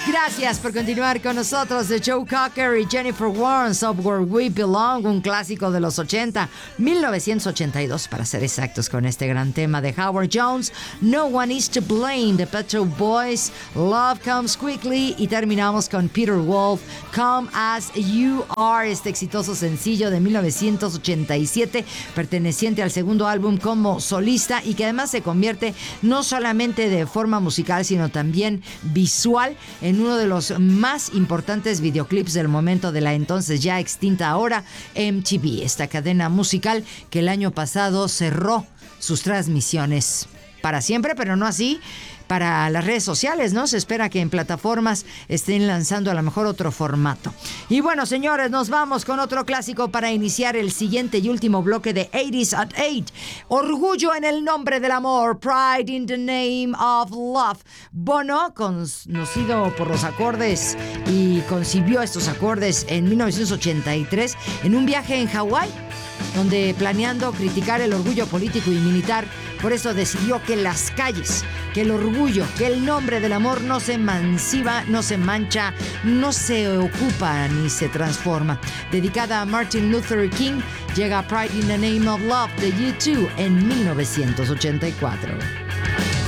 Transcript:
Gracias por continuar con nosotros. De Joe Cocker y Jennifer Warnes, Up Where We Belong, un clásico de los 80, 1982 para ser exactos, con este gran tema de Howard Jones, No One Is to Blame, de Pet Shop Boys, Love Comes Quickly, y terminamos con Peter Wolf, Come As You Are, este exitoso sencillo de 1987, perteneciente al segundo álbum como solista, y que además se convierte no solamente de forma musical, sino también visual en uno de los más importantes videoclips del momento de la entonces ya extinta ahora MTV, esta cadena musical que el año pasado cerró sus transmisiones para siempre, pero no así para las redes sociales, ¿no? Se espera que en plataformas estén lanzando a lo mejor otro formato. Y bueno, señores, nos vamos con otro clásico para iniciar el siguiente y último bloque de 80s at 8. Orgullo en el nombre del amor, Pride in the Name of Love. Bono, conocido por los acordes y concibió estos acordes en 1983 en un viaje en Hawái, donde planeando criticar el orgullo político y militar, por eso decidió que las calles, que el orgullo, que el nombre del amor no se emancipa, no se mancha, no se ocupa ni se transforma. Dedicada a Martin Luther King, llega Pride in the Name of Love de U2 en 1984.